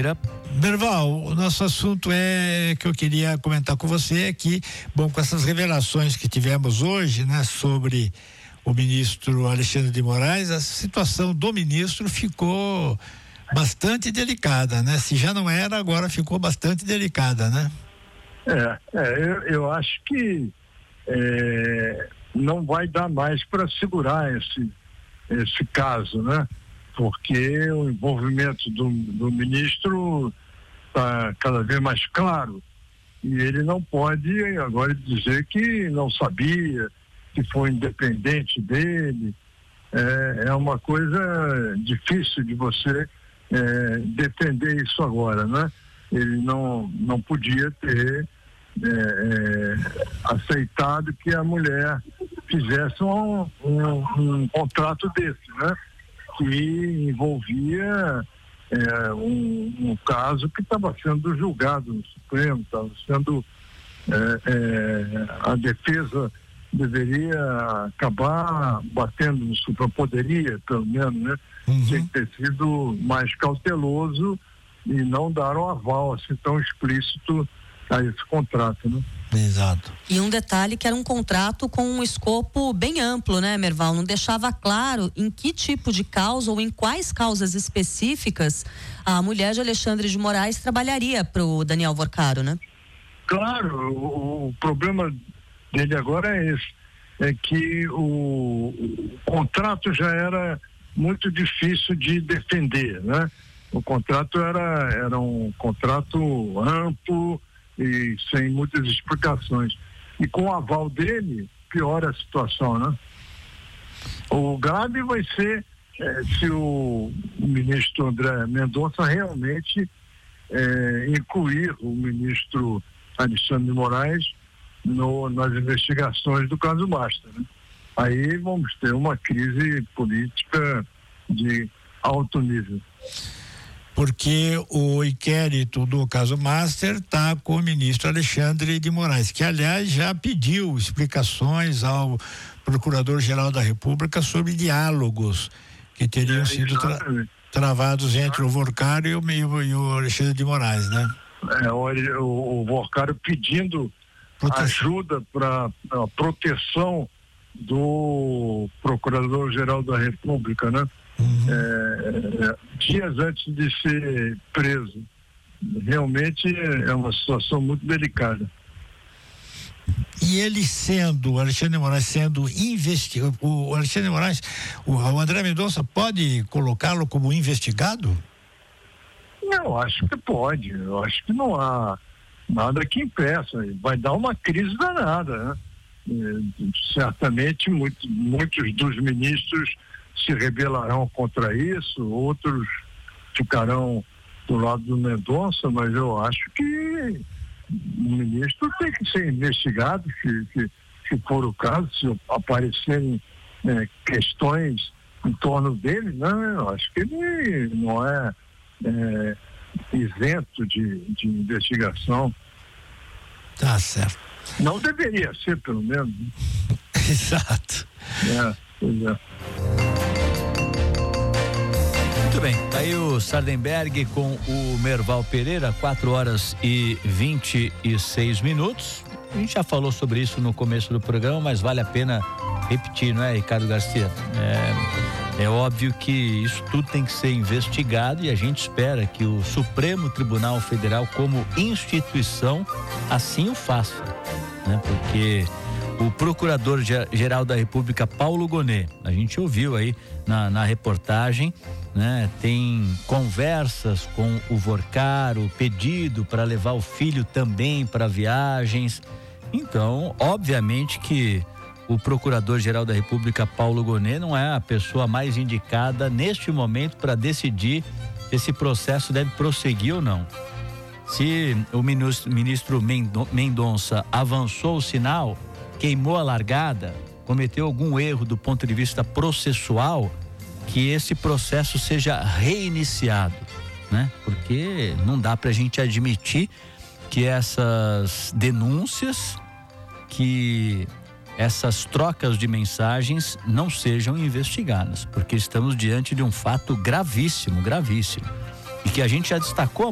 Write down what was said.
Pereira. Merval, o nosso assunto que eu queria comentar com você é que, bom, com essas revelações que tivemos hoje, né, sobre o ministro Alexandre de Moraes, a situação do ministro ficou bastante delicada, né? Se já não era, agora ficou bastante delicada, né? Eu acho que não vai dar mais para segurar esse caso, né? Porque o envolvimento do ministro está cada vez mais claro e ele não pode agora dizer que não sabia, que foi independente dele. É uma coisa difícil de você defender isso agora, né? Ele não podia ter aceitado que a mulher fizesse um contrato desse, né? Que envolvia um caso que estava sendo julgado no Supremo, estava sendo a defesa deveria acabar batendo no Supremo, poderia pelo menos, né? Tinha que ter sido mais cauteloso e não dar um aval assim tão explícito a esse contrato, né? Exato. E um detalhe que era um contrato com um escopo bem amplo, né, Merval? Não deixava claro em que tipo de causa ou em quais causas específicas a mulher de Alexandre de Moraes trabalharia para o Daniel Vorcaro, né? Claro, o problema dele agora é esse, é que o contrato já era muito difícil de defender, né? O contrato era um contrato amplo e sem muitas explicações. E com o aval dele, piora a situação, né? O grave vai ser se o ministro André Mendonça realmente incluir o ministro Alexandre de Moraes nas investigações do caso Master, né? Aí vamos ter uma crise política de alto nível. Porque o inquérito do caso Master está com o ministro Alexandre de Moraes, que aliás já pediu explicações ao Procurador-Geral da República sobre diálogos que teriam sido travados entre o Vorcaro e o Alexandre de Moraes, né? O Vorcaro pedindo ajuda para a proteção do Procurador-Geral da República, né? Dias antes de ser preso. Realmente é uma situação muito delicada. E ele o Alexandre de Moraes sendo investigado, o Alexandre de Moraes, o André Mendonça pode colocá-lo como investigado? Eu acho que pode. Eu acho que não há nada que impeça. Vai dar uma crise danada, né? Certamente muitos dos ministros se rebelarão contra isso, outros ficarão do lado do Mendonça, mas eu acho que o ministro tem que ser investigado, se for o caso, se aparecerem questões em torno dele, né? Eu acho que ele não é isento de investigação. Tá certo. Não deveria ser, pelo menos. Exato. Pois é. Muito bem, tá aí o Sardenberg com o Merval Pereira, 4h26. A gente já falou sobre isso no começo do programa, mas vale a pena repetir, não é, Ricardo Garcia? É óbvio que isso tudo tem que ser investigado e a gente espera que o Supremo Tribunal Federal, como instituição, assim o faça, né? Porque o Procurador-Geral da República, Paulo Gonet, a gente ouviu aí na reportagem, né? Tem conversas com o Vorcaro, pedido para levar o filho também para viagens. Então, obviamente que o Procurador-Geral da República, Paulo Gonet, não é a pessoa mais indicada neste momento para decidir se esse processo deve prosseguir ou não. Se o ministro Mendonça avançou o sinal, queimou a largada, cometeu algum erro do ponto de vista processual, que esse processo seja reiniciado, né? Porque não dá pra gente admitir que essas denúncias, que essas trocas de mensagens não sejam investigadas, porque estamos diante de um fato gravíssimo, e que a gente já destacou